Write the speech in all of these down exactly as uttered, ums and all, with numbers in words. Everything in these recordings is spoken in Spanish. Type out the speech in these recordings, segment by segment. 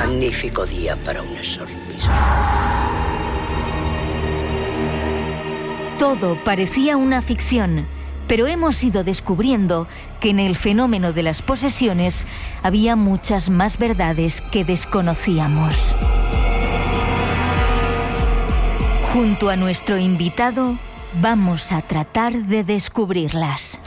Magnífico día para un exorcismo. Todo parecía una ficción, pero hemos ido descubriendo que en el fenómeno de las posesiones había muchas más verdades que desconocíamos. Junto a nuestro invitado, vamos a tratar de descubrirlas.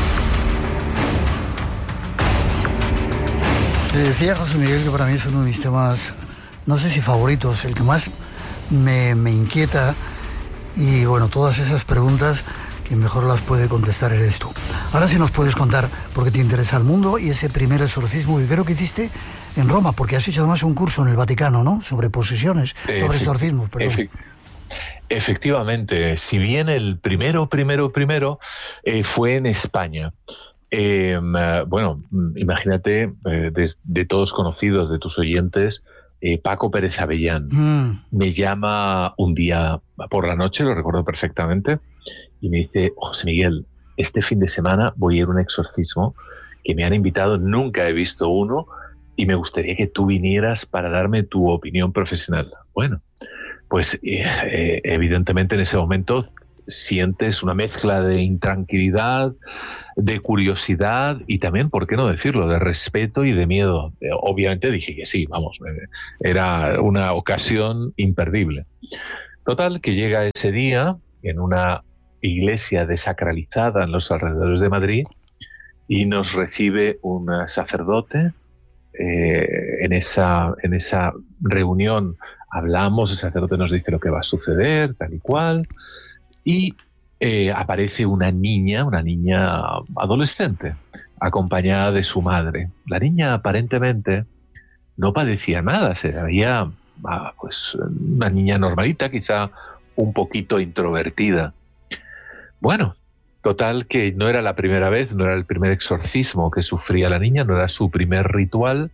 Le decía a José Miguel que para mí es uno de mis temas, no sé si favoritos, el que más me, me inquieta, y bueno, todas esas preguntas que mejor las puede contestar eres tú. Ahora sí nos puedes contar por qué te interesa el mundo y ese primer exorcismo que creo que hiciste en Roma, porque has hecho además un curso en el Vaticano, ¿no? Sobre posesiones, sobre exorcismos, perdón. Efe- efectivamente, si bien el primero, primero, primero eh, fue en España. Eh, bueno, imagínate, eh, de, de todos conocidos, de tus oyentes, eh, Paco Pérez Avellán mm. me llama un día por la noche, lo recuerdo perfectamente, y me dice: José Miguel, este fin de semana voy a ir a un exorcismo que me han invitado, nunca he visto uno, y me gustaría que tú vinieras para darme tu opinión profesional. Bueno, pues eh, eh, evidentemente en ese momento sientes una mezcla de intranquilidad, de curiosidad y también, ¿por qué no decirlo?, de respeto y de miedo. Eh, obviamente dije que sí, vamos, eh, era una ocasión imperdible. Total, que llega ese día en una iglesia desacralizada en los alrededores de Madrid y nos recibe un sacerdote. Eh, en esa, en esa reunión hablamos, el sacerdote nos dice lo que va a suceder, tal y cual, y eh, aparece una niña, una niña adolescente, acompañada de su madre. La niña aparentemente no padecía nada, se veía ah, pues una niña normalita, quizá un poquito introvertida. Bueno, total que no era la primera vez, no era el primer exorcismo que sufría la niña, no era su primer ritual,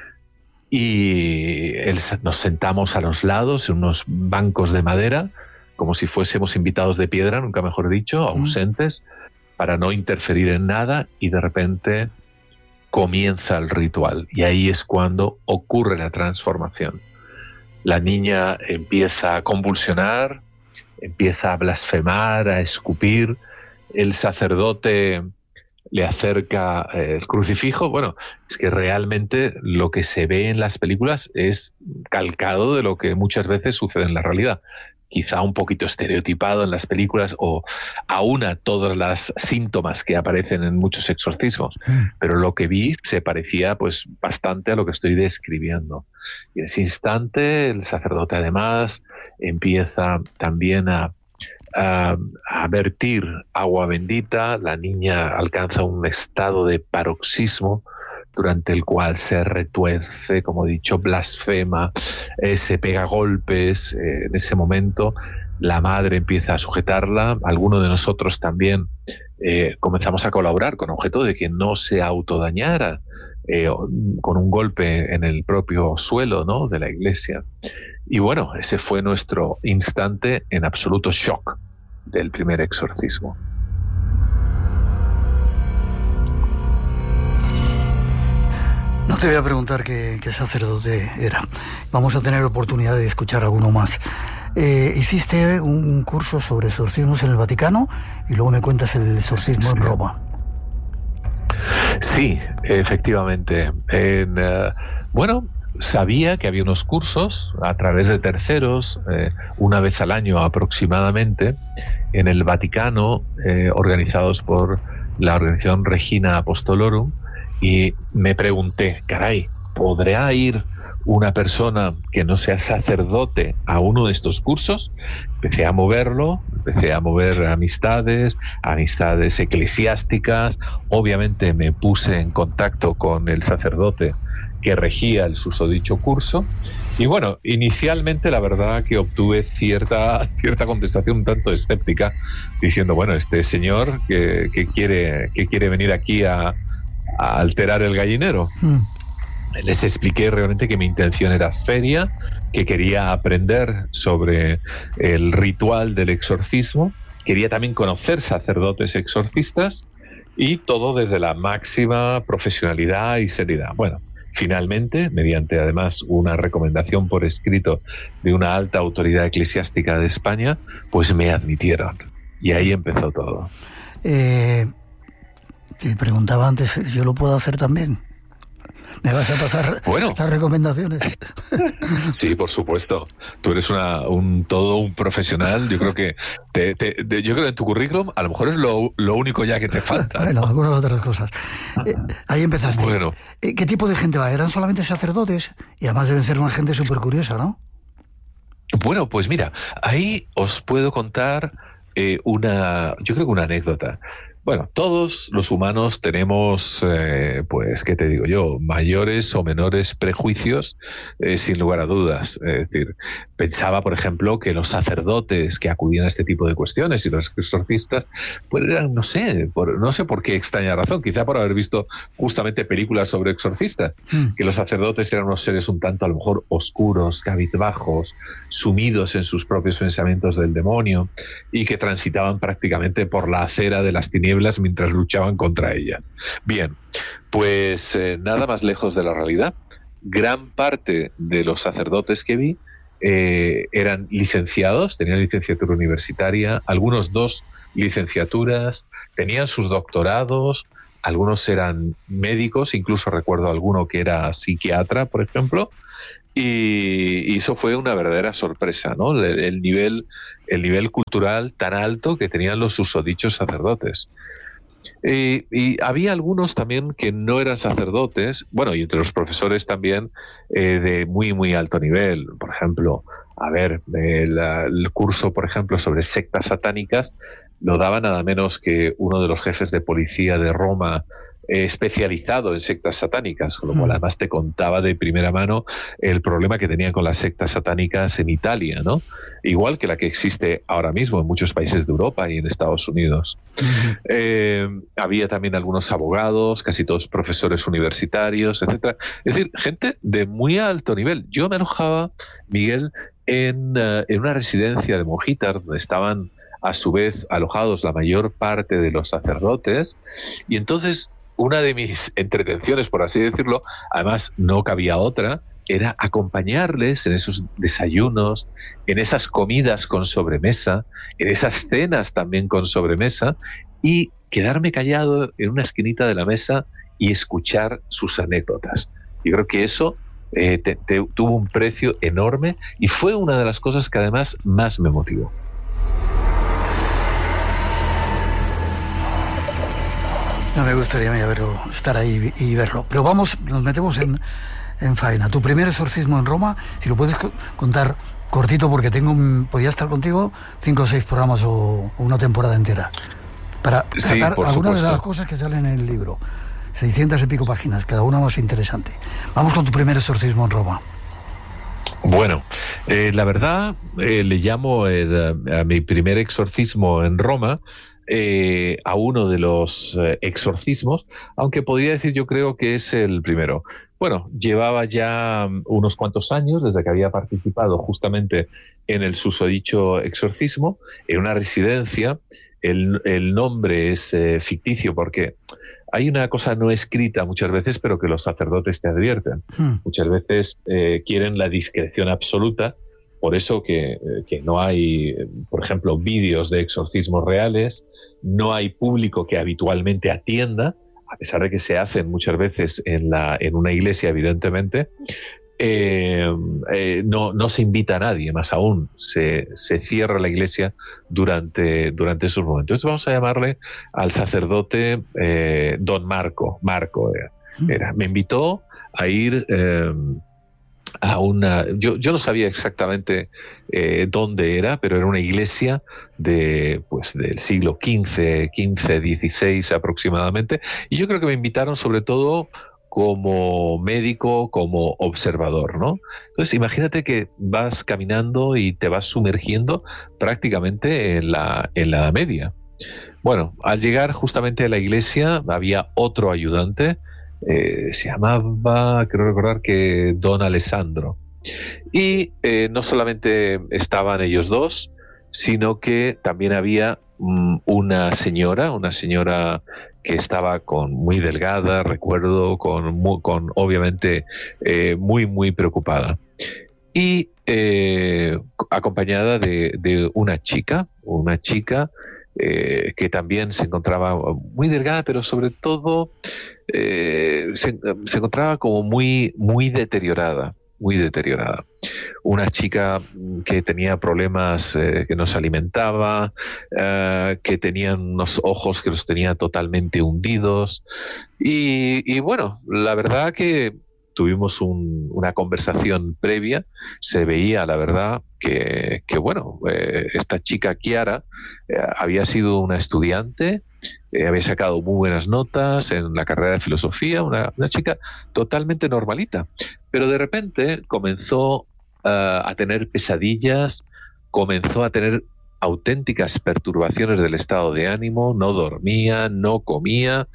y él, nos sentamos a los lados en unos bancos de madera, como si fuésemos invitados de piedra, nunca mejor dicho, ausentes, para no interferir en nada, y de repente comienza el ritual, y ahí es cuando ocurre la transformación. La niña empieza a convulsionar, empieza a blasfemar, a escupir. El sacerdote le acerca el crucifijo. Bueno, es que realmente lo que se ve en las películas es calcado de lo que muchas veces sucede en la realidad. Quizá un poquito estereotipado en las películas o aúna todos los síntomas que aparecen en muchos exorcismos. Mm. Pero lo que vi se parecía pues bastante a lo que estoy describiendo. Y en ese instante el sacerdote además empieza también a A, a vertir agua bendita. La niña alcanza un estado de paroxismo durante el cual se retuerce, como he dicho, blasfema, eh, se pega golpes. Eh, en ese momento la madre empieza a sujetarla. Algunos de nosotros también eh, comenzamos a colaborar con objeto de que no se autodañara eh, con un golpe en el propio suelo, ¿no?, de la iglesia. Y bueno, ese fue nuestro instante en absoluto shock del primer exorcismo. No te voy a preguntar qué, qué sacerdote era. Vamos a tener oportunidad de escuchar alguno más. Eh, hiciste un curso sobre exorcismos en el Vaticano y luego me cuentas el exorcismo en Roma. Sí, efectivamente. En, uh, bueno... Sabía que había unos cursos a través de terceros, eh, una vez al año aproximadamente, en el Vaticano, eh, organizados por la organización Regina Apostolorum, y me pregunté, caray, ¿podrá ir una persona que no sea sacerdote a uno de estos cursos? Empecé a moverlo, empecé a mover amistades, amistades eclesiásticas. Obviamente me puse en contacto con el sacerdote que regía el susodicho curso, y bueno, inicialmente la verdad que obtuve cierta cierta contestación un tanto escéptica, diciendo, bueno, este señor que, que quiere que quiere venir aquí a, a alterar el gallinero. Mm. Les expliqué realmente que mi intención era seria, que quería aprender sobre el ritual del exorcismo, quería también conocer sacerdotes exorcistas, y todo desde la máxima profesionalidad y seriedad. Bueno, Finalmente, mediante además una recomendación por escrito de una alta autoridad eclesiástica de España, pues me admitieron. Y ahí empezó todo. Eh, te preguntaba antes, ¿yo lo puedo hacer también? ¿Me vas a pasar bueno, las recomendaciones? Sí, por supuesto. Tú eres una, un todo un profesional. Yo creo que te, te, te, yo creo que en tu currículum a lo mejor es lo, lo único ya que te falta. Bueno, ¿no? Algunas otras cosas. Eh, ahí empezaste. Bueno. Eh, ¿Qué tipo de gente va? ¿Eran solamente sacerdotes? Y además deben ser una gente súper curiosa, ¿no? Bueno, pues mira, ahí os puedo contar eh, una, yo creo que una anécdota. Bueno, todos los humanos tenemos, eh, pues, ¿qué te digo yo? Mayores o menores prejuicios, eh, sin lugar a dudas. Es decir, pensaba, por ejemplo, que los sacerdotes que acudían a este tipo de cuestiones y los exorcistas, pues eran, no sé, por, no sé por qué extraña razón, quizá por haber visto justamente películas sobre exorcistas, mm. que los sacerdotes eran unos seres un tanto, a lo mejor, oscuros, cabizbajos, sumidos en sus propios pensamientos del demonio y que transitaban prácticamente por la acera de las tinieblas mientras luchaban contra ellas. Bien, pues eh, nada más lejos de la realidad. Gran parte de los sacerdotes que vi eh, eran licenciados, tenían licenciatura universitaria, algunos dos licenciaturas, tenían sus doctorados, algunos eran médicos, incluso recuerdo alguno que era psiquiatra, por ejemplo. Y, y eso fue una verdadera sorpresa, ¿no? El, el nivel, el nivel cultural tan alto que tenían los susodichos sacerdotes. Y, y había algunos también que no eran sacerdotes, bueno, y entre los profesores también eh, de muy, muy alto nivel. Por ejemplo, a ver, el, el curso, por ejemplo, sobre sectas satánicas lo daba nada menos que uno de los jefes de policía de Roma, Eh, especializado en sectas satánicas, con lo cual además te contaba de primera mano el problema que tenían con las sectas satánicas en Italia, ¿no? Igual que la que existe ahora mismo en muchos países de Europa y en Estados Unidos. Uh-huh. Eh, había también algunos abogados, casi todos profesores universitarios, etcétera. Es decir, gente de muy alto nivel. Yo me alojaba, Miguel, en, uh, en una residencia de monjitas donde estaban a su vez alojados la mayor parte de los sacerdotes, y entonces una de mis entretenciones, por así decirlo, además no cabía otra, era acompañarles en esos desayunos, en esas comidas con sobremesa, en esas cenas también con sobremesa, y quedarme callado en una esquinita de la mesa y escuchar sus anécdotas. Yo creo que eso eh, te, te, tuvo un precio enorme y fue una de las cosas que además más me motivó. No me gustaría verlo, estar ahí y verlo. Pero vamos, nos metemos en, en faena. Tu primer exorcismo en Roma, si lo puedes contar cortito, porque tengo podía estar contigo cinco o seis programas o, o una temporada entera. Para sí, tratar algunas supuesto. de las cosas que salen en el libro. seiscientas y pico páginas, cada una más interesante. Vamos con tu primer exorcismo en Roma. Bueno, eh, la verdad, eh, le llamo eh, a mi primer exorcismo en Roma, Eh, a uno de los eh, exorcismos, aunque podría decir yo creo que es el primero. Bueno, llevaba ya um, unos cuantos años desde que había participado justamente en el susodicho exorcismo, en una residencia. El, el nombre es eh, ficticio porque hay una cosa no escrita muchas veces, pero que los sacerdotes te advierten. Hmm. Muchas veces eh, quieren la discreción absoluta. Por eso que, que no hay, por ejemplo, vídeos de exorcismos reales, no hay público que habitualmente atienda, a pesar de que se hacen muchas veces en, la, en una iglesia, evidentemente. Eh, eh, no, no se invita a nadie, más aún, se, se cierra la iglesia durante, durante esos momentos. Entonces vamos a llamarle al sacerdote eh, Don Marco. Marco era, era. Me invitó a ir... Eh, a una, yo, yo no sabía exactamente eh, dónde era, pero era una iglesia de, pues, del siglo quince, quince, dieciséis aproximadamente, y yo creo que me invitaron sobre todo como médico, como observador, ¿no? Entonces imagínate que vas caminando y te vas sumergiendo prácticamente en la, en la Edad Media. Bueno, al llegar justamente a la iglesia había otro ayudante. Eh, se llamaba, creo recordar que Don Alessandro, y eh, no solamente estaban ellos dos, sino que también había um, una señora, una señora que estaba con muy delgada, recuerdo, con, muy, con obviamente eh, muy, muy preocupada. Y eh, acompañada de, de una chica, una chica eh, que también se encontraba muy delgada, pero sobre todo eh, se, se encontraba como muy, muy deteriorada, muy deteriorada. Una chica que tenía problemas, eh, que no se alimentaba, eh, que tenía unos ojos que los tenía totalmente hundidos. Y, y bueno, la verdad que tuvimos un, una conversación previa. Se veía, la verdad, que, que bueno, eh, esta chica Chiara eh, había sido una estudiante, eh, había sacado muy buenas notas en la carrera de filosofía, una, una chica totalmente normalita. Pero de repente comenzó Uh, a tener pesadillas, comenzó a tener auténticas perturbaciones del estado de ánimo, no dormía, no comía,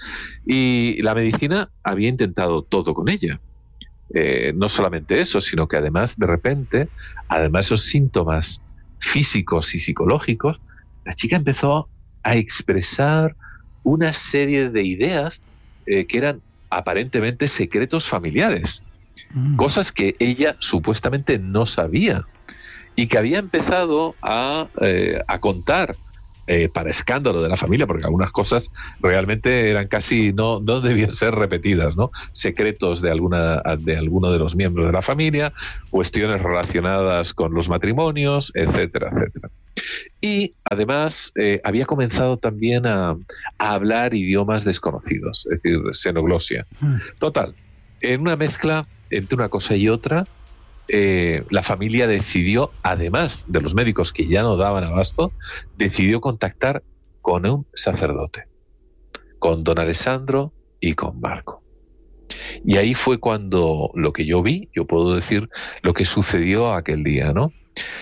y la medicina había intentado todo con ella. Eh, no solamente eso, sino que además, de repente, además esos síntomas físicos y psicológicos, la chica empezó a expresar una serie de ideas eh, que eran aparentemente secretos familiares. Cosas que ella supuestamente no sabía y que había empezado a, eh, a contar eh, para escándalo de la familia, porque algunas cosas realmente eran casi no, no debían ser repetidas, ¿no? Secretos de alguna de alguno de los miembros de la familia, cuestiones relacionadas con los matrimonios, etcétera, etcétera. Y además eh, había comenzado también a, a hablar idiomas desconocidos, es decir, xenoglosia. Total, en una mezcla entre una cosa y otra, eh, la familia decidió, además de los médicos que ya no daban abasto, decidió contactar con un sacerdote, con don Alessandro y con Marco. Y ahí fue cuando lo que yo vi, yo puedo decir lo que sucedió aquel día, ¿no?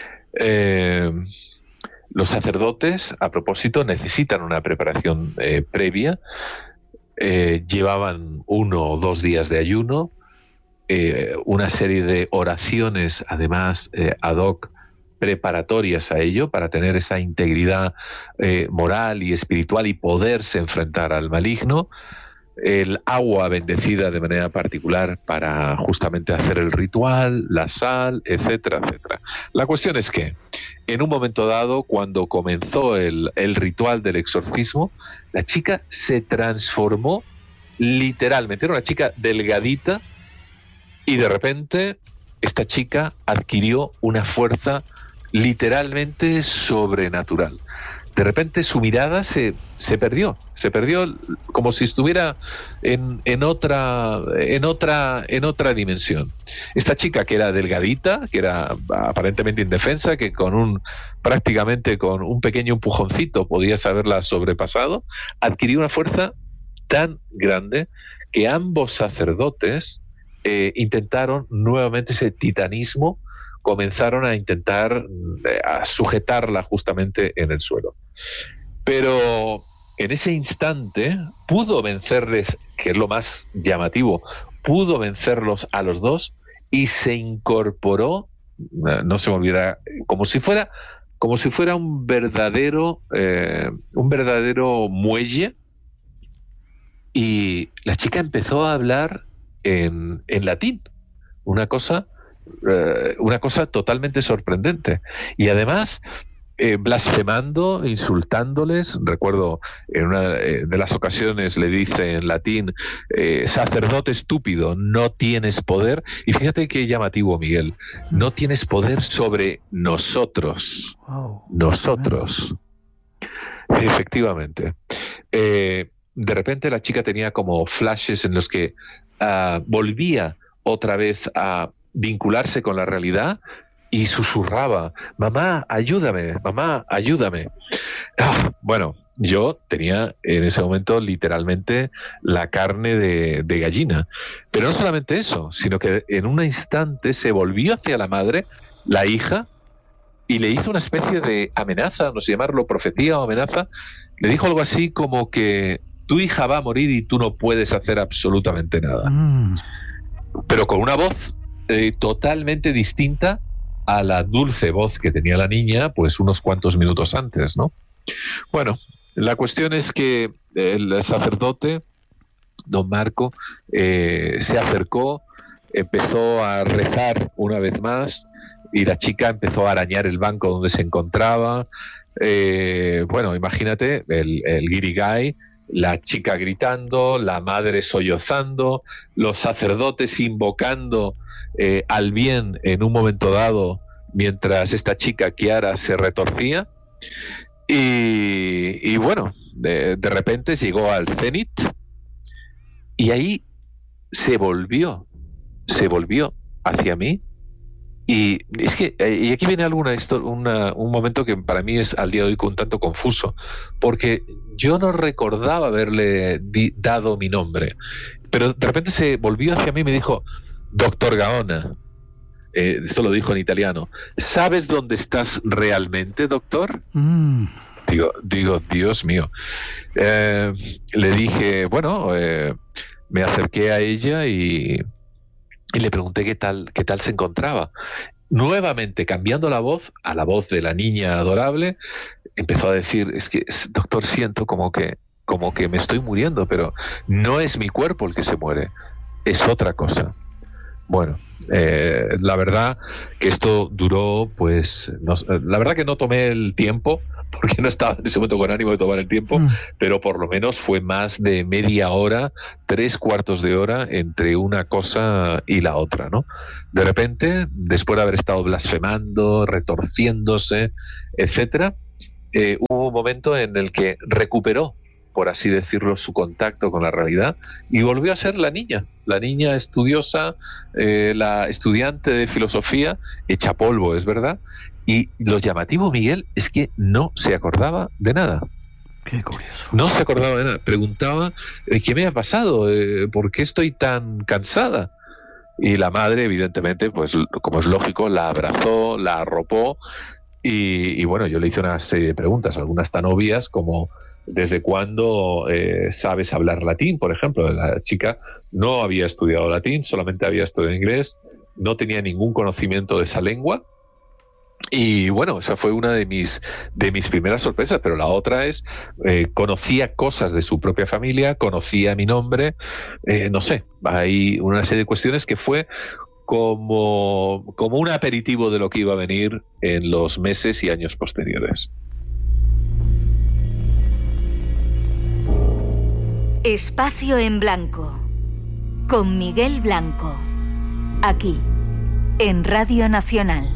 Eh, los sacerdotes, a propósito, necesitan una preparación eh, previa. Eh, llevaban uno o dos días de ayuno, Eh, una serie de oraciones, además, eh, ad hoc, preparatorias a ello, para tener esa integridad eh, moral y espiritual y poderse enfrentar al maligno. El agua bendecida de manera particular para justamente hacer el ritual, la sal, etcétera, etcétera. La cuestión es que, en un momento dado, cuando comenzó el, el ritual del exorcismo, la chica se transformó literalmente. Era una chica delgadita, y de repente esta chica adquirió una fuerza literalmente sobrenatural. De repente su mirada se, se perdió, se perdió como si estuviera en, en otra, en otra, en otra dimensión. Esta chica, que era delgadita, que era aparentemente indefensa, que con un prácticamente con un pequeño empujoncito podías haberla sobrepasado, adquirió una fuerza tan grande que ambos sacerdotes Eh, intentaron nuevamente ese titanismo, comenzaron a intentar eh, a sujetarla justamente en el suelo. Pero en ese instante pudo vencerles, que es lo más llamativo, pudo vencerlos a los dos y se incorporó, no se me olvidará, como si fuera, como si fuera un verdadero, eh, un verdadero muelle, y la chica empezó a hablar En, en latín, una cosa, eh, una cosa totalmente sorprendente, y además eh, blasfemando, insultándoles. Recuerdo en una eh, de las ocasiones le dice en latín, eh, sacerdote estúpido, no tienes poder. Y fíjate qué llamativo, Miguel, no tienes poder sobre nosotros, wow. nosotros, efectivamente. Eh, de repente la chica tenía como flashes en los que Uh, volvía otra vez a vincularse con la realidad y susurraba, mamá, ayúdame, mamá, ayúdame. Ah, bueno, yo tenía en ese momento literalmente la carne de, de gallina. Pero no solamente eso, sino que en un instante se volvió hacia la madre, la hija, y le hizo una especie de amenaza, no sé llamarlo profecía o amenaza. Le dijo algo así como que tu hija va a morir y tú no puedes hacer absolutamente nada. Mm. Pero con una voz eh, totalmente distinta a la dulce voz que tenía la niña, pues unos cuantos minutos antes, ¿no? Bueno, La cuestión es que el sacerdote, don Marco, eh, se acercó, empezó a rezar una vez más y la chica empezó a arañar el banco donde se encontraba. Eh, bueno, imagínate el, el guirigay, la chica gritando, la madre sollozando, los sacerdotes invocando eh, al bien en un momento dado mientras esta chica Chiara se retorcía. Y, y bueno, de, de repente llegó al cenit y ahí se volvió, se volvió hacia mí. Y es que, y aquí viene alguna una, un momento que para mí es al día de hoy un tanto confuso, porque yo no recordaba haberle di, dado mi nombre, pero de repente se volvió hacia mí y me dijo, doctor Gaona, eh, esto lo dijo en italiano, ¿sabes dónde estás realmente, doctor? Mm. Digo, digo, Dios mío. Eh, le dije, bueno, eh, me acerqué a ella y... y le pregunté qué tal, qué tal se encontraba. Nuevamente, cambiando la voz a la voz de la niña adorable, empezó a decir, es que, doctor, siento como que, como que me estoy muriendo, pero no es mi cuerpo el que se muere, es otra cosa. Bueno, eh, la verdad que esto duró, pues, no, la verdad que no tomé el tiempo, porque no estaba en ese momento con ánimo de tomar el tiempo, mm. pero por lo menos fue más de media hora, tres cuartos de hora entre una cosa y la otra, ¿no? De repente, después de haber estado blasfemando, retorciéndose, etcétera, eh, hubo un momento en el que recuperó, por así decirlo, su contacto con la realidad y volvió a ser la niña, la niña estudiosa, eh, la estudiante de filosofía, hecha polvo, es verdad. Y lo llamativo, Miguel, es que no se acordaba de nada. Qué curioso. No se acordaba de nada. Preguntaba, ¿qué me ha pasado? ¿Por qué estoy tan cansada? Y la madre, evidentemente, pues como es lógico, la abrazó, la arropó y, y bueno, yo le hice una serie de preguntas, algunas tan obvias como ¿desde cuándo eh, sabes hablar latín? Por ejemplo, la chica no había estudiado latín, solamente había estudiado inglés, no tenía ningún conocimiento de esa lengua. Y bueno, esa fue una de mis de mis primeras sorpresas, pero la otra es, eh, conocía cosas de su propia familia, conocía mi nombre, eh, no sé, hay una serie de cuestiones que fue como, como un aperitivo de lo que iba a venir en los meses y años posteriores. Espacio en Blanco, con Miguel Blanco, aquí, en Radio Nacional.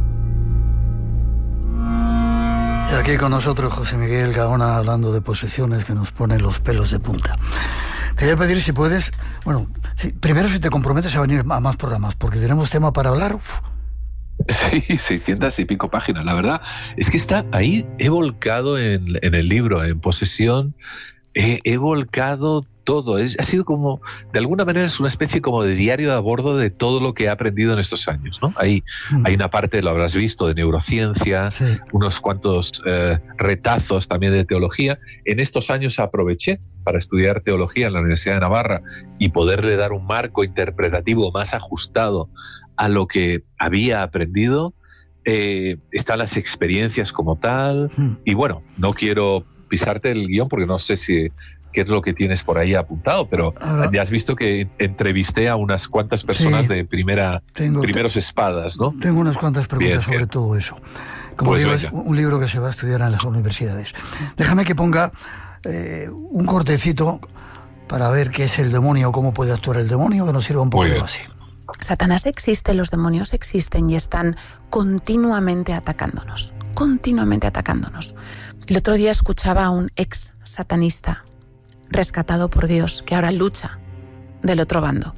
Y aquí con nosotros José Miguel Gaona hablando de posesiones que nos ponen los pelos de punta. Te voy a pedir si puedes, bueno, si, primero si te comprometes a venir a más programas, porque tenemos tema para hablar. Uf. Sí, seiscientas y pico páginas. La verdad es que está ahí, he volcado en, en el libro, en Posesión, he, he volcado todo. Es, ha sido como, de alguna manera es una especie como de diario a bordo de todo lo que he aprendido en estos años, ¿no? Hay, mm. hay una parte, lo habrás visto, de neurociencia, sí. unos cuantos eh, retazos también de teología. En estos años aproveché para estudiar teología en la Universidad de Navarra y poderle dar un marco interpretativo más ajustado a lo que había aprendido. Eh, están las experiencias como tal, mm. y bueno, no quiero pisarte el guión porque no sé si qué es lo que tienes por ahí apuntado, pero ahora, ya has visto que entrevisté a unas cuantas personas sí, de primera tengo, primeros te, espadas, ¿no? Tengo unas cuantas preguntas bien, sobre bien. todo eso. Como pues digo, venga. Es un libro que se va a estudiar en las universidades. Déjame que ponga eh, un cortecito para ver qué es el demonio, cómo puede actuar el demonio, que nos sirva un poco de base. Satanás existe, los demonios existen y están continuamente atacándonos, continuamente atacándonos. El otro día escuchaba a un ex satanista rescatado por Dios, que ahora lucha del otro bando.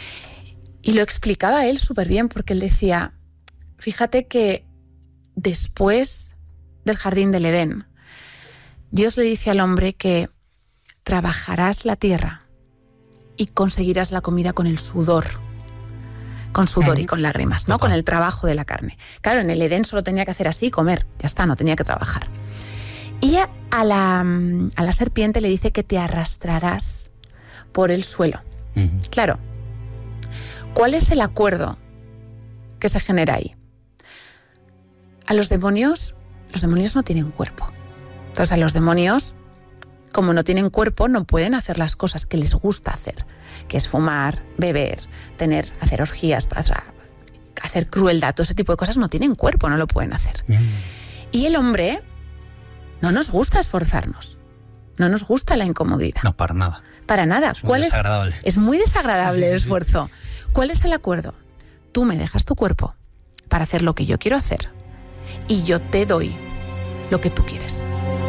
Y lo explicaba él súper bien, porque él decía, fíjate que después del jardín del Edén, Dios le dice al hombre que trabajarás la tierra y conseguirás la comida con el sudor, con sudor y con lágrimas, ¿no? Con el trabajo de la carne. Claro, en el Edén solo tenía que hacer así, comer, ya está, no tenía que trabajar. Y a la, a la serpiente le dice que te arrastrarás por el suelo. Uh-huh. Claro, ¿cuál es el acuerdo que se genera ahí? A los demonios, los demonios no tienen cuerpo. Entonces a los demonios como no tienen cuerpo, no pueden hacer las cosas que les gusta hacer, que es fumar, beber, tener, hacer orgías, hacer crueldad, todo ese tipo de cosas. No tienen cuerpo, no lo pueden hacer. Mm. Y el hombre, no nos gusta esforzarnos, no nos gusta la incomodidad. No, para nada. Para nada. Es muy ¿Cuál desagradable. Es? Es muy desagradable sí, sí, sí, el esfuerzo. Sí. ¿Cuál es el acuerdo? Tú me dejas tu cuerpo para hacer lo que yo quiero hacer y yo te doy lo que tú quieres.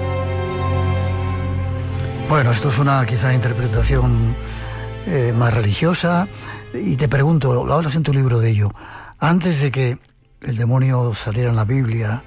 Bueno, esto es una quizá interpretación eh, más religiosa, y te pregunto, lo hablas en tu libro de ello, antes de que el demonio saliera en la Biblia,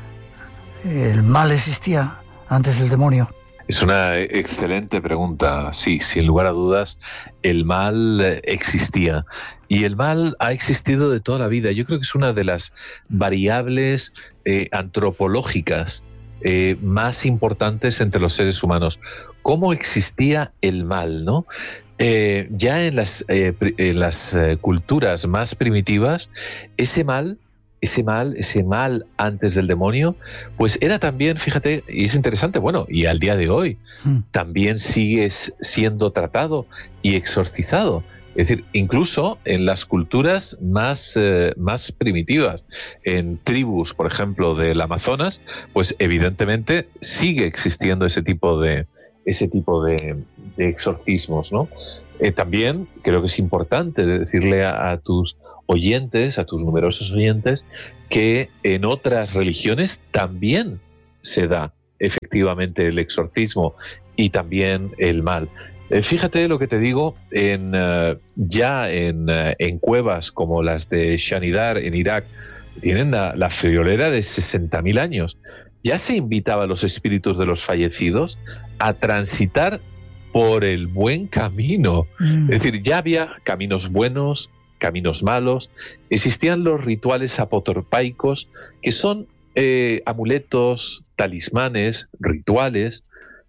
¿el mal existía antes del demonio? Es una excelente pregunta. Sí, sin lugar a dudas, el mal existía. Y el mal ha existido de toda la vida. Yo creo que es una de las variables eh, antropológicas eh, más importantes entre los seres humanos. ¿Cómo existía el mal, no? Eh, ya en las, eh, en las eh, culturas más primitivas, ese mal... ese mal, ese mal antes del demonio, pues era también, fíjate, y es interesante, bueno, y al día de hoy mm. también sigue siendo tratado y exorcizado. Es decir, incluso en las culturas más, eh, más primitivas, en tribus, por ejemplo, del Amazonas, pues evidentemente sigue existiendo ese tipo de, ese tipo de, de exorcismos, ¿no? Eh, también creo que es importante decirle a, a tus oyentes, a tus numerosos oyentes, que en otras religiones también se da efectivamente el exorcismo y también el mal. Eh, fíjate lo que te digo, en, uh, ya en, uh, en cuevas como las de Shanidar en Irak, tienen la, la friolera de sesenta mil años. Ya se invitaba a los espíritus de los fallecidos a transitar por el buen camino. Mm. Es decir, ya había caminos buenos, caminos malos. Existían los rituales apotropaicos, que son eh, amuletos, talismanes, rituales,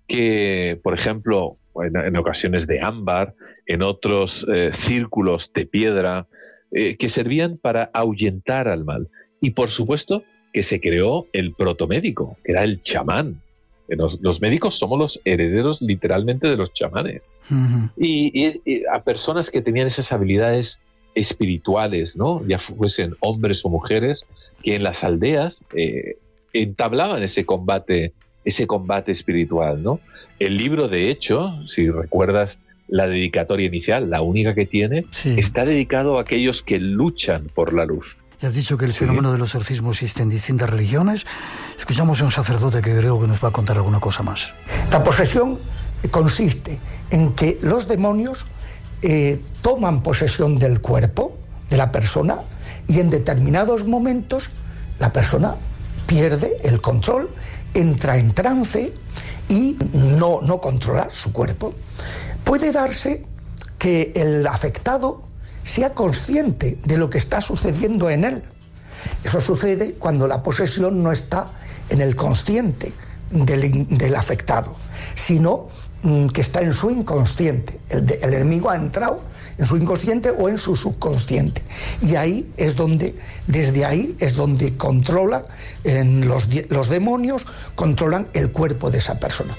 que, por ejemplo, en, en ocasiones de ámbar, en otros eh, círculos de piedra, eh, que servían para ahuyentar al mal. Y, por supuesto, que se creó el protomédico, que era el chamán. Los, los médicos somos los herederos literalmente de los chamanes. Uh-huh. y, y, y a personas que tenían esas habilidades espirituales, ¿no? Ya fuesen hombres o mujeres, que en las aldeas eh, entablaban ese combate, ese combate espiritual, ¿no? El libro, de hecho, si recuerdas la dedicatoria inicial, la única que tiene, sí, está dedicado a aquellos que luchan por la luz. Ya has dicho que el sí. fenómeno del exorcismo existe en distintas religiones. Escuchamos a un sacerdote que creo que nos va a contar alguna cosa más. La posesión consiste en que los demonios eh, toman posesión del cuerpo de la persona y en determinados momentos la persona pierde el control, entra en trance y no, no controla su cuerpo. Puede darse que el afectado sea consciente de lo que está sucediendo en él. Eso sucede cuando la posesión no está en el consciente del, del afectado, sino mm, que está en su inconsciente. El, de, el enemigo ha entrado en su inconsciente o en su subconsciente. Y ahí es donde, desde ahí es donde controla, en los, los demonios controlan el cuerpo de esa persona.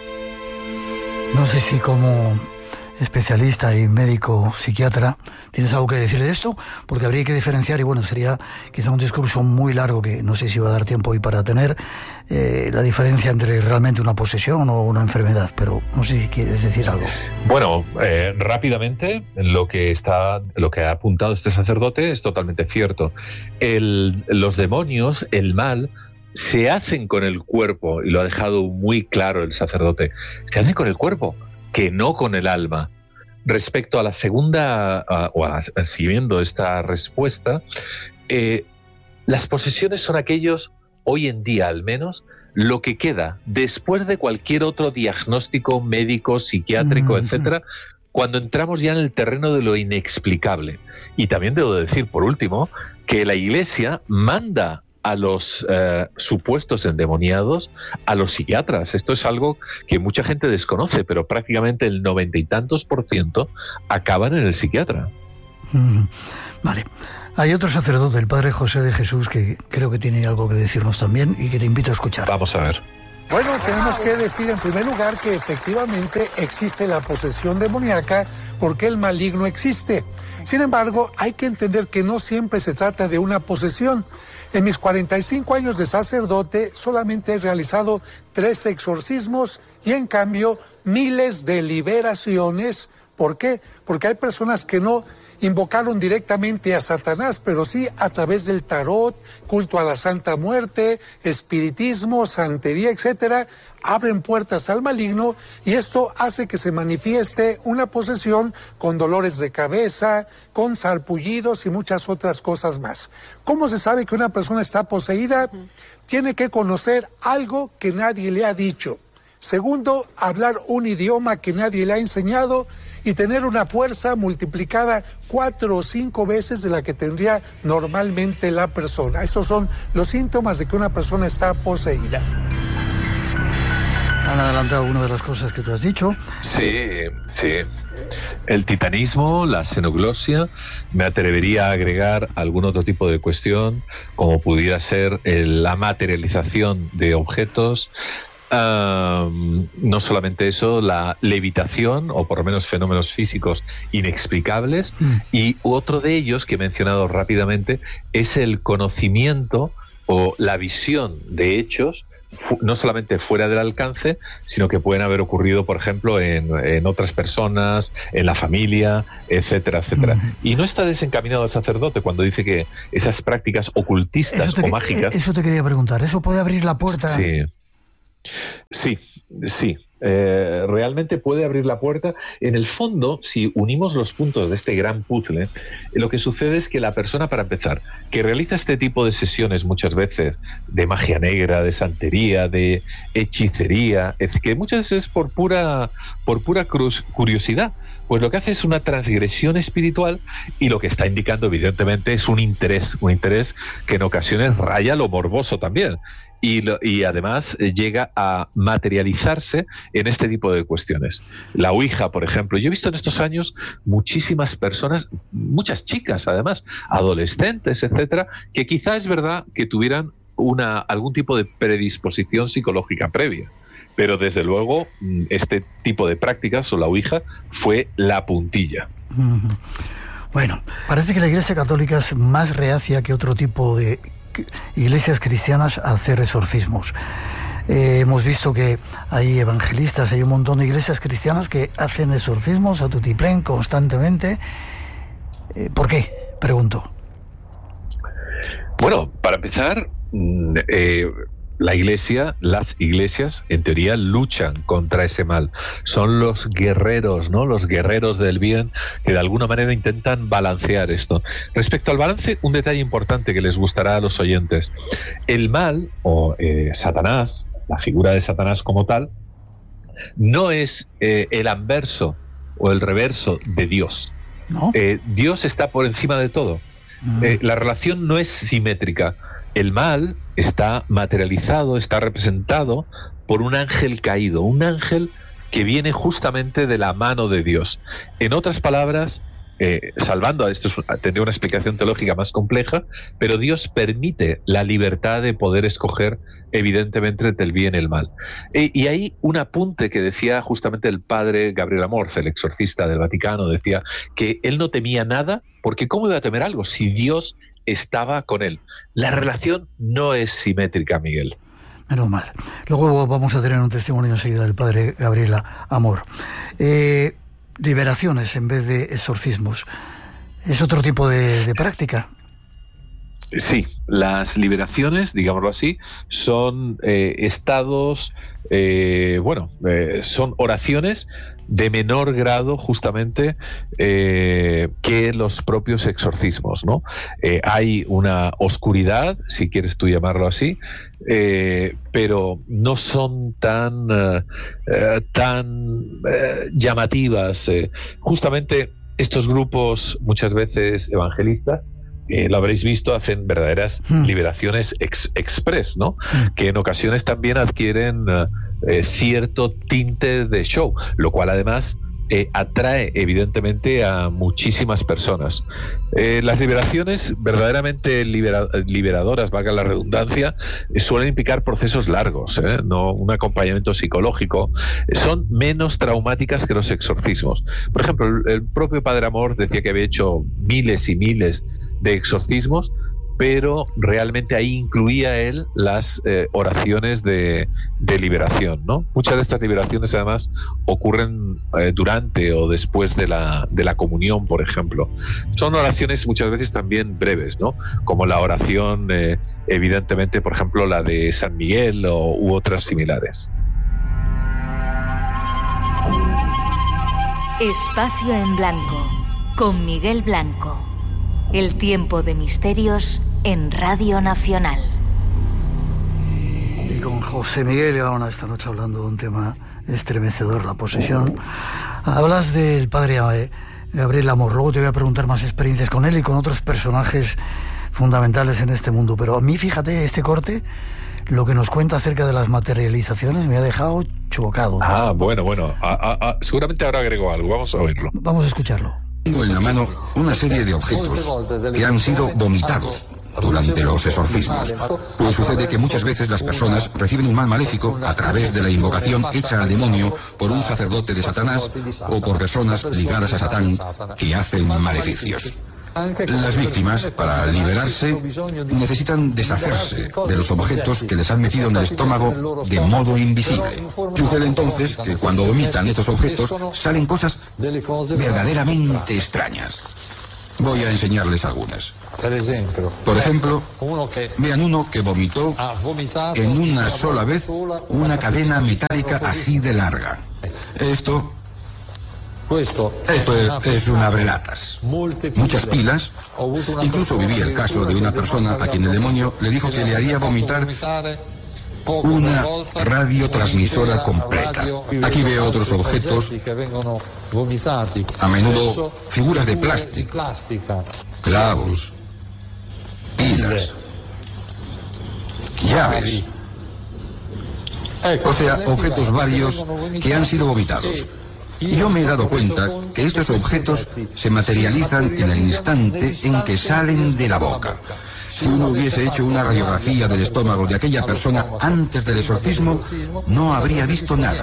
No sé si como especialista y médico psiquiatra tienes algo que decir de esto, porque habría que diferenciar, y bueno, sería quizá un discurso muy largo que no sé si va a dar tiempo hoy para tener, eh, la diferencia entre realmente una posesión o una enfermedad, pero no sé si quieres decir algo. Bueno, eh, rápidamente, lo que está, lo que ha apuntado este sacerdote es totalmente cierto. El, los demonios, el mal, se hacen con el cuerpo, y lo ha dejado muy claro el sacerdote, se hacen con el cuerpo, que no con el alma. Respecto a la segunda, uh, o a, a, siguiendo esta respuesta, eh, las posesiones son aquellos, hoy en día al menos, lo que queda después de cualquier otro diagnóstico médico, psiquiátrico, mm-hmm. etcétera, cuando entramos ya en el terreno de lo inexplicable. Y también debo decir, por último, que la Iglesia manda a los eh, supuestos endemoniados a los psiquiatras. Esto es algo que mucha gente desconoce, pero prácticamente el noventa y tantos por ciento acaban en el psiquiatra. Mm, vale. Hay otro sacerdote, el padre José de Jesús, que creo que tiene algo que decirnos también y que te invito a escuchar. Vamos a ver. Bueno, tenemos que decir en primer lugar que efectivamente existe la posesión demoníaca porque el maligno existe. Sin embargo, hay que entender que no siempre se trata de una posesión. En mis cuarenta y cinco años de sacerdote solamente he realizado tres exorcismos y en cambio miles de liberaciones. ¿Por qué? Porque hay personas que no invocaron directamente a Satanás, pero sí a través del tarot, culto a la Santa Muerte, espiritismo, santería, etcétera, abren puertas al maligno y esto hace que se manifieste una posesión con dolores de cabeza, con sarpullidos y muchas otras cosas más. ¿Cómo se sabe que una persona está poseída? Tiene que conocer algo que nadie le ha dicho. Segundo, hablar un idioma que nadie le ha enseñado y tener una fuerza multiplicada cuatro o cinco veces de la que tendría normalmente la persona. Estos son los síntomas de que una persona está poseída. Han adelantado una de las cosas que tú has dicho. Sí, sí. El titanismo, la xenoglosia, me atrevería a agregar algún otro tipo de cuestión, como pudiera ser la materialización de objetos. Um, no solamente eso, la levitación o por lo menos fenómenos físicos inexplicables, mm. y otro de ellos que he mencionado rápidamente es el conocimiento o la visión de hechos no solamente fuera del alcance, sino que pueden haber ocurrido, por ejemplo, en, en otras personas, en la familia, etcétera, etcétera. Mm. Y no está desencaminado el sacerdote cuando dice que esas prácticas ocultistas te, o mágicas... Eso te quería preguntar, ¿eso puede abrir la puerta? Sí. Sí, sí, eh, realmente puede abrir la puerta. En el fondo, si unimos los puntos de este gran puzzle, eh, lo que sucede es que la persona, para empezar, que realiza este tipo de sesiones muchas veces de magia negra, de santería, de hechicería, es que muchas veces es por pura, por pura curiosidad, pues lo que hace es una transgresión espiritual y lo que está indicando evidentemente es un interés, un interés que en ocasiones raya lo morboso también. Y, lo, y además eh, llega a materializarse en este tipo de cuestiones. La Ouija, por ejemplo. Yo he visto en estos años muchísimas personas, muchas chicas además, adolescentes, etcétera, que quizá es verdad que tuvieran una, algún tipo de predisposición psicológica previa. Pero desde luego este tipo de prácticas o la Ouija fue la puntilla. Uh-huh. Bueno, parece que la Iglesia Católica es más reacia que otro tipo de iglesias cristianas a hacer exorcismos. Eh, hemos visto que hay evangelistas, hay un montón de iglesias cristianas que hacen exorcismos a tutiplén constantemente. Eh, ¿Por qué? Pregunto. Bueno, para empezar, eh, la iglesia, las iglesias, en teoría, luchan contra ese mal. Son los guerreros, ¿no? Los guerreros del bien que de alguna manera intentan balancear esto. Respecto al balance, un detalle importante que les gustará a los oyentes. El mal, o eh, Satanás, la figura de Satanás como tal, no es eh, el anverso o el reverso de Dios. ¿No? Eh, Dios está por encima de todo. Mm. Eh, la relación no es simétrica. El mal está materializado, está representado por un ángel caído, un ángel que viene justamente de la mano de Dios. En otras palabras, eh, salvando a esto, tendría una explicación teológica más compleja, pero Dios permite la libertad de poder escoger evidentemente entre el bien y el mal. E, y hay un apunte que decía justamente el padre Gabriel Amorth, el exorcista del Vaticano, decía que él no temía nada, porque ¿cómo iba a temer algo si Dios estaba con él? La relación no es simétrica, Miguel. Menos mal. Luego vamos a tener un testimonio enseguida del padre Gabriel Amorth. Eh, liberaciones en vez de exorcismos. ¿Es otro tipo de, de práctica? Sí, las liberaciones, digámoslo así, son eh, estados, eh, bueno, eh, son oraciones de menor grado justamente eh, que los propios exorcismos, ¿no? Eh, hay una oscuridad, si quieres tú llamarlo así, eh, pero no son tan, uh, uh, tan uh, llamativas. Eh. Justamente estos grupos, muchas veces evangelistas, Eh, lo habréis visto, hacen verdaderas mm. liberaciones ex, express, ¿no? Mm. Que en ocasiones también adquieren uh, eh, cierto tinte de show, lo cual además eh, atrae evidentemente a muchísimas personas. Eh, las liberaciones verdaderamente libera- liberadoras, valga la redundancia, eh, suelen implicar procesos largos, ¿eh? No un acompañamiento psicológico. Eh, son menos traumáticas que los exorcismos. Por ejemplo, el, el propio Padre Amorth decía que había hecho miles y miles de exorcismos, pero realmente ahí incluía él las eh, oraciones de, de liberación, ¿no? Muchas de estas liberaciones además ocurren eh, durante o después de la, de la comunión, por ejemplo. Son oraciones muchas veces también breves, ¿no? Como la oración, eh, evidentemente, por ejemplo, la de San Miguel o, u otras similares. Espacio en Blanco, con Miguel Blanco. El tiempo de misterios en Radio Nacional. Y con José Miguel Gaona esta noche hablando de un tema estremecedor, la posesión. Hablas del padre Gabriel Amorth, luego te voy a preguntar más experiencias con él y con otros personajes fundamentales en este mundo, pero a mí, fíjate, este corte, lo que nos cuenta acerca de las materializaciones me ha dejado chocado. Ah, bueno, bueno, a, a, a, seguramente ahora agrego algo, vamos a oírlo. Vamos a escucharlo. Tengo en la mano una serie de objetos que han sido vomitados durante los exorcismos. Pues sucede que muchas veces las personas reciben un mal maléfico a través de la invocación hecha al demonio por un sacerdote de Satanás o por personas ligadas a Satán que hacen maleficios. Las víctimas, para liberarse, necesitan deshacerse de los objetos que les han metido en el estómago de modo invisible. Sucede entonces que cuando vomitan estos objetos salen cosas verdaderamente extrañas. Voy a enseñarles algunas. Por ejemplo, vean uno que vomitó en una sola vez una cadena metálica así de larga. Esto... Esto es, es un abrelatas. Muchas pilas. Incluso viví el caso de una persona a quien el demonio le dijo que le haría vomitar una radiotransmisora completa. Aquí veo otros objetos, a menudo figuras de plástico, clavos, pilas, llaves. O sea, objetos varios que han sido vomitados. Yo me he dado cuenta que estos objetos se materializan en el instante en que salen de la boca. Si uno hubiese hecho una radiografía del estómago de aquella persona antes del exorcismo, no habría visto nada.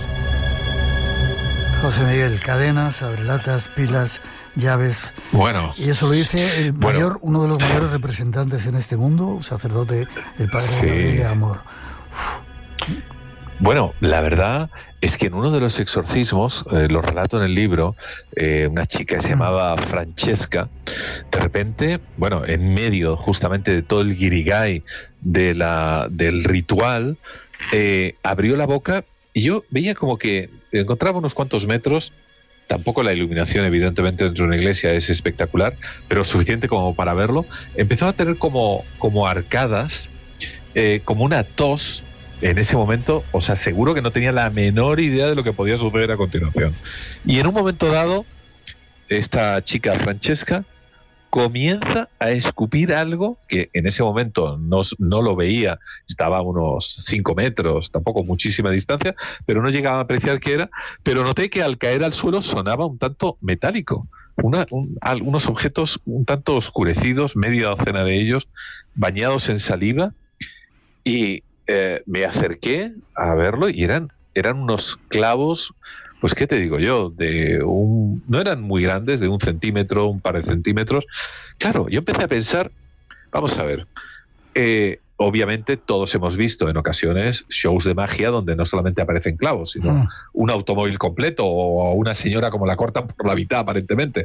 José Miguel, cadenas, abrelatas, pilas, llaves. Bueno. Y eso lo dice el mayor, bueno. uno de los mayores representantes en este mundo, sacerdote, el padre sí. Gabriel Amorth. Uf. Bueno, la verdad es que en uno de los exorcismos, eh, lo relato en el libro, eh, una chica que se llamaba Francesca, de repente, bueno, en medio justamente de todo el guirigay de la, del ritual, eh, abrió la boca y yo veía como que encontraba unos cuantos metros. Tampoco la iluminación, evidentemente, dentro de una iglesia es espectacular, pero suficiente como para verlo. Empezó a tener como, como arcadas, eh, como una tos. En ese momento, os aseguro que no tenía la menor idea de lo que podía suceder a continuación. Y en un momento dado, esta chica Francesca comienza a escupir algo que en ese momento no, no lo veía, estaba a unos cinco metros, tampoco muchísima distancia, pero no llegaba a apreciar qué era, pero noté que al caer al suelo sonaba un tanto metálico. Una, un, algunos objetos un tanto oscurecidos, media docena de ellos, bañados en saliva, y Eh, me acerqué a verlo y eran, eran unos clavos, pues qué te digo yo, de un, no eran muy grandes, de un centímetro, un par de centímetros. Claro, yo empecé a pensar, vamos a ver, eh, obviamente todos hemos visto en ocasiones shows de magia donde no solamente aparecen clavos, sino mm. un automóvil completo o una señora como la cortan por la mitad aparentemente.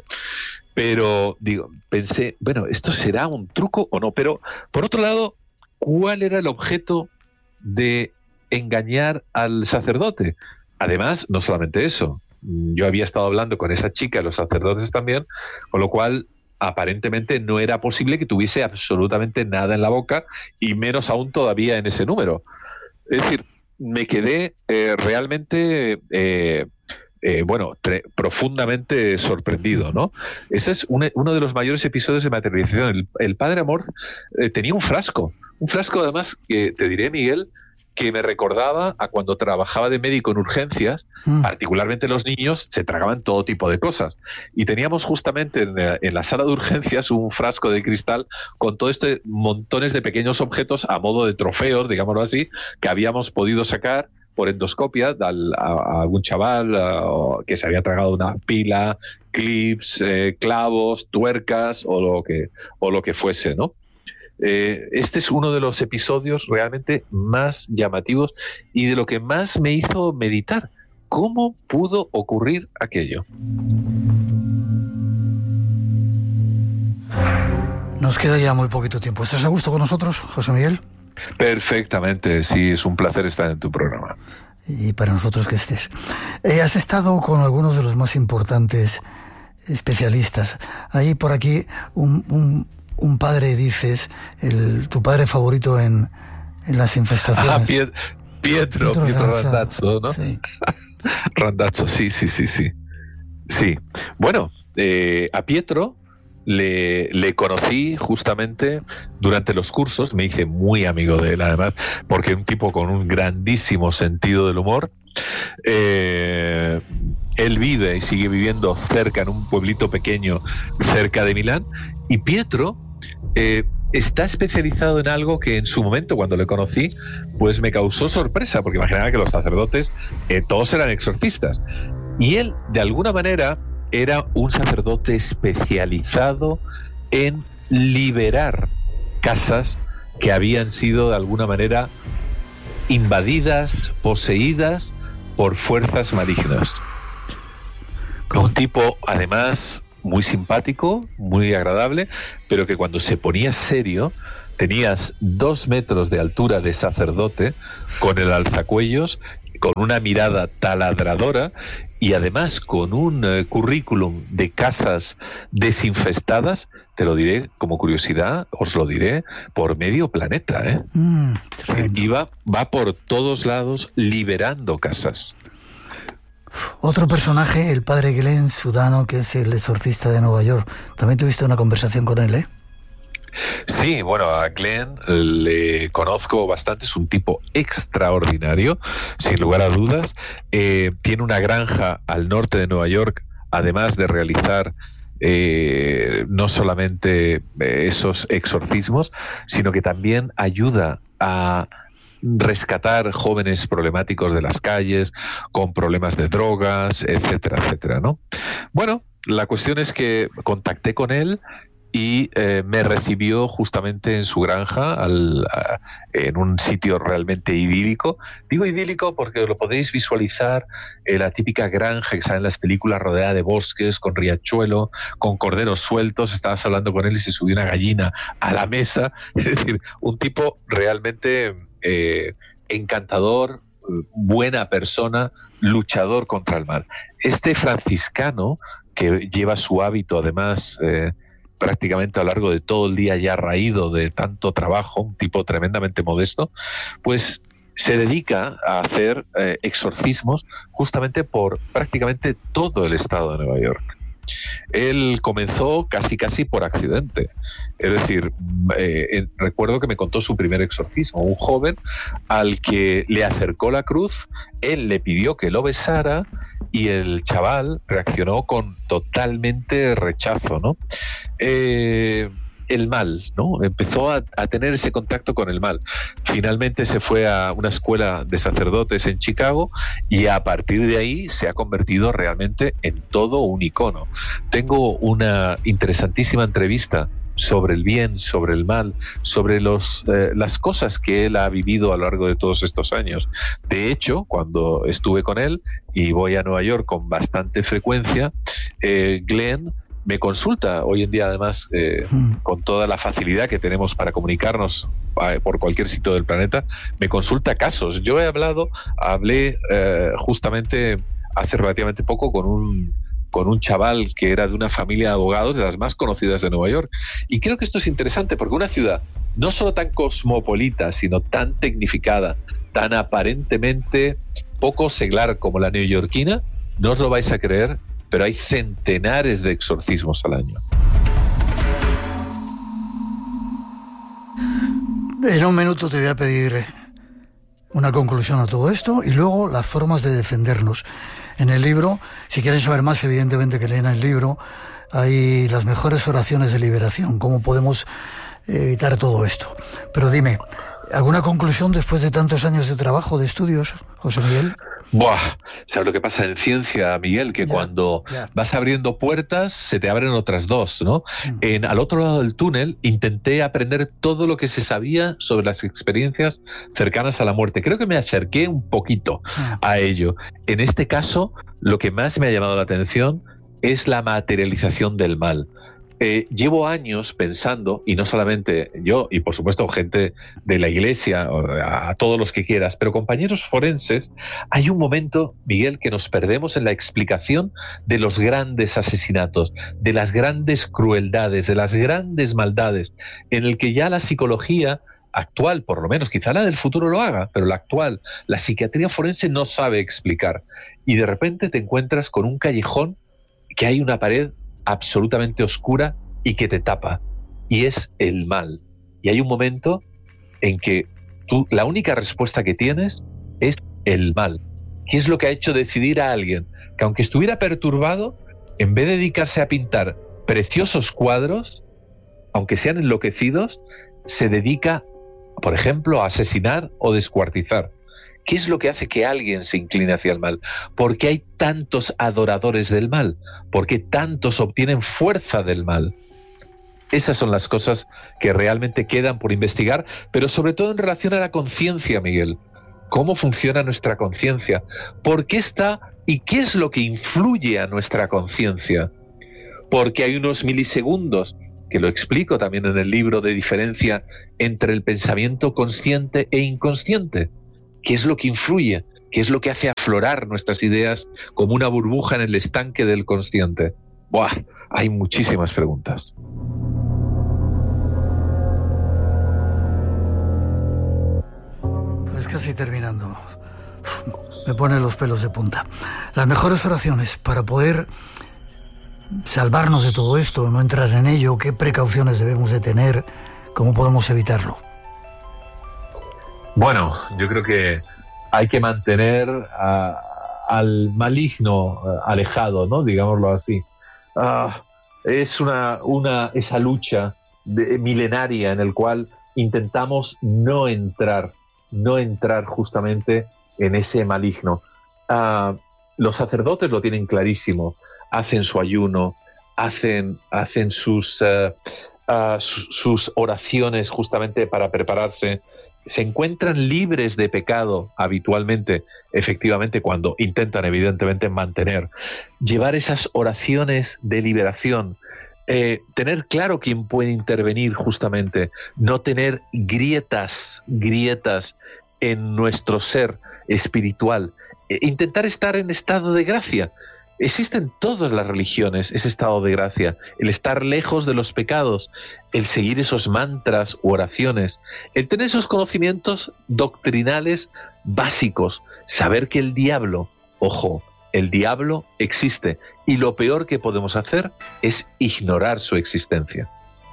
Pero digo, pensé, bueno, ¿esto será un truco o no? Pero por otro lado, ¿cuál era el objeto de engañar al sacerdote? Además, no solamente eso, yo había estado hablando con esa chica, los sacerdotes también, con lo cual aparentemente no era posible que tuviese absolutamente nada en la boca, y menos aún todavía en ese número. Es decir, me quedé eh, realmente eh, eh, bueno, tre- profundamente sorprendido, ¿no? Ese es un, uno de los mayores episodios de materialización. El, el padre Amorth eh, tenía un frasco, un frasco además que te diré, Miguel, que me recordaba a cuando trabajaba de médico en urgencias, mm. particularmente los niños se tragaban todo tipo de cosas. Y teníamos justamente en, en la sala de urgencias un frasco de cristal con todo este montones de pequeños objetos a modo de trofeos, digámoslo así, que habíamos podido sacar por endoscopia al, a, a algún chaval a, que se había tragado una pila, clips, eh, clavos, tuercas o lo que, o lo que fuese, ¿no? Eh, este es uno de los episodios realmente más llamativos y de lo que más me hizo meditar. ¿Cómo pudo ocurrir aquello? Nos queda ya muy poquito tiempo. ¿Estás a gusto con nosotros, José Miguel? Perfectamente, sí, es un placer estar en tu programa. Y para nosotros que estés. Eh, has estado con algunos de los más importantes especialistas. Hay por aquí un... un Un padre, dices, el, tu padre favorito en, en las infestaciones. Ah, Piet, Pietro, Pietro, Pietro Randazzo, ¿no? Sí. Randazzo, sí, sí, sí, sí. Sí. Bueno, eh, a Pietro le, le conocí justamente durante los cursos, me hice muy amigo de él además, porque es un tipo con un grandísimo sentido del humor. Eh, él vive y sigue viviendo cerca, en un pueblito pequeño cerca de Milán, y Pietro eh, está especializado en algo que en su momento, cuando le conocí, pues me causó sorpresa, porque imaginaba que los sacerdotes eh, todos eran exorcistas, y él de alguna manera era un sacerdote especializado en liberar casas que habían sido de alguna manera invadidas, poseídas por fuerzas malignas. Un tipo, además, muy simpático, muy agradable, pero que cuando se ponía serio, tenías dos metros de altura de sacerdote, con el alzacuellos, con una mirada taladradora y además con un uh, currículum de casas desinfestadas, te lo diré como curiosidad, os lo diré, por medio planeta, ¿eh? Mm, y va, va por todos lados liberando casas. Otro personaje, el padre Glenn Sudano, que es el exorcista de Nueva York. También tuviste una conversación con él, ¿eh? Sí, bueno, a Glenn le conozco bastante, es un tipo extraordinario, sin lugar a dudas. Eh, tiene una granja al norte de Nueva York, además de realizar eh, no solamente esos exorcismos, sino que también ayuda a rescatar jóvenes problemáticos de las calles, con problemas de drogas, etcétera, etcétera, ¿no? Bueno, la cuestión es que contacté con él y eh, me recibió justamente en su granja, al, a, en un sitio realmente idílico. Digo idílico porque lo podéis visualizar, eh, la típica granja que sale en las películas, rodeada de bosques, con riachuelo, con corderos sueltos. Estabas hablando con él y se subió una gallina a la mesa. Es decir, un tipo realmente eh, encantador, buena persona, luchador contra el mal. Este franciscano, que lleva su hábito además eh, prácticamente a lo largo de todo el día ya raído de tanto trabajo, un tipo tremendamente modesto, pues se dedica a hacer eh, exorcismos justamente por prácticamente todo el estado de Nueva York. Él comenzó casi casi por accidente. Es decir, eh, recuerdo que me contó su primer exorcismo, un joven al que le acercó la cruz, él le pidió que lo besara y el chaval reaccionó con totalmente rechazo, ¿no? Eh, el mal, ¿no? Empezó a, a tener ese contacto con el mal. Finalmente se fue a una escuela de sacerdotes en Chicago y a partir de ahí se ha convertido realmente en todo un icono. Tengo una interesantísima entrevista sobre el bien, sobre el mal, sobre los, eh, las cosas que él ha vivido a lo largo de todos estos años. De hecho, cuando estuve con él, y voy a Nueva York con bastante frecuencia, eh, Glenn me consulta hoy en día, además, eh, mm. con toda la facilidad que tenemos para comunicarnos eh, por cualquier sitio del planeta, me consulta casos. Yo he hablado, hablé eh, justamente hace relativamente poco con un con un chaval que era de una familia de abogados de las más conocidas de Nueva York. Y creo que esto es interesante porque una ciudad no solo tan cosmopolita, sino tan tecnificada, tan aparentemente poco seglar como la neoyorquina, no os lo vais a creer, pero hay centenares de exorcismos al año. En un minuto te voy a pedir una conclusión a todo esto y luego las formas de defendernos. En el libro, si quieren saber más, evidentemente que lean el libro, hay las mejores oraciones de liberación, cómo podemos evitar todo esto. Pero dime, ¿alguna conclusión después de tantos años de trabajo, de estudios, José Miguel? Buah, ¿sabes lo que pasa en ciencia, Miguel? Que yeah, cuando yeah. vas abriendo puertas, se te abren otras dos, ¿no? Mm. En, al otro lado del túnel, intenté aprender todo lo que se sabía sobre las experiencias cercanas a la muerte. Creo que me acerqué un poquito mm. a ello. En este caso, lo que más me ha llamado la atención es la materialización del mal. Eh, llevo años pensando, y no solamente yo, y por supuesto gente de la iglesia, a, a todos los que quieras, pero compañeros forenses, hay un momento, Miguel, que nos perdemos en la explicación de los grandes asesinatos, de las grandes crueldades, de las grandes maldades, en el que ya la psicología actual, por lo menos, quizá la del futuro lo haga, pero la actual, la psiquiatría forense no sabe explicar. Y de repente te encuentras con un callejón que hay una pared absolutamente oscura y que te tapa, y es el mal. Y hay un momento en que tú, la única respuesta que tienes es el mal. ¿Qué es lo que ha hecho decidir a alguien que, aunque estuviera perturbado, en vez de dedicarse a pintar preciosos cuadros, aunque sean enloquecidos, se dedica, por ejemplo, a asesinar o descuartizar? ¿Qué es lo que hace que alguien se incline hacia el mal? ¿Por qué hay tantos adoradores del mal? ¿Por qué tantos obtienen fuerza del mal? Esas son las cosas que realmente quedan por investigar, pero sobre todo en relación a la conciencia, Miguel. ¿Cómo funciona nuestra conciencia? ¿Por qué está y qué es lo que influye a nuestra conciencia? Porque hay unos milisegundos, que lo explico también en el libro, de diferencia entre el pensamiento consciente e inconsciente. ¿Qué es lo que influye? ¿Qué es lo que hace aflorar nuestras ideas como una burbuja en el estanque del consciente? Buah, hay muchísimas preguntas. Pues casi terminando. Me pone los pelos de punta. Las mejores oraciones para poder salvarnos de todo esto, no entrar en ello, ¿qué precauciones debemos de tener? ¿Cómo podemos evitarlo? Bueno, yo creo que hay que mantener a, al maligno alejado, ¿no? Digámoslo así. Uh, es una, una esa lucha de, milenaria en el cual intentamos no entrar, no entrar justamente en ese maligno. Uh, los sacerdotes lo tienen clarísimo. Hacen su ayuno, hacen, hacen sus, uh, uh, sus, sus oraciones justamente para prepararse. Se encuentran libres de pecado habitualmente, efectivamente, cuando intentan evidentemente mantener, llevar esas oraciones de liberación, eh, tener claro quién puede intervenir justamente, no tener grietas, grietas en nuestro ser espiritual, eh, intentar estar en estado de gracia. Existen todas las religiones ese estado de gracia, el estar lejos de los pecados, el seguir esos mantras u oraciones, el tener esos conocimientos doctrinales básicos, saber que el diablo, ojo, el diablo existe y lo peor que podemos hacer es ignorar su existencia.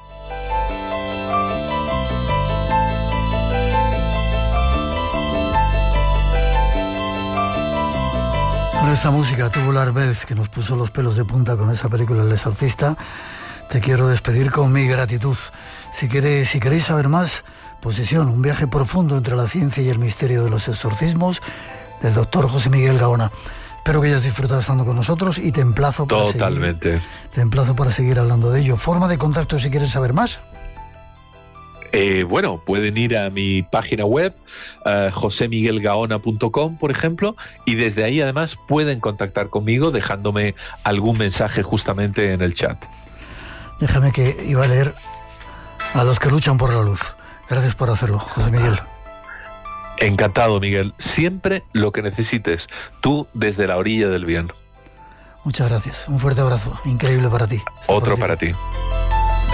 Con esta música Tubular Bells que nos puso los pelos de punta con esa película El Exorcista, te quiero despedir con mi gratitud. Si queréis, si queréis saber más, Posesión, un viaje profundo entre la ciencia y el misterio de los exorcismos, del doctor José Miguel Gaona. Espero que hayas disfrutado estando con nosotros y te emplazo para Totalmente. seguir, te emplazo para seguir hablando de ello. Forma de contacto si quieres saber más. Eh, bueno, pueden ir a mi página web, uh, jose miguel gaona punto com, por ejemplo, y desde ahí además pueden contactar conmigo dejándome algún mensaje justamente en el chat. Déjame que iba a leer a los que luchan por la luz. Gracias por hacerlo, José Miguel. Encantado, Miguel. Siempre lo que necesites, tú desde la orilla del bien. Muchas gracias. Un fuerte abrazo. Increíble para ti. Otro para ti.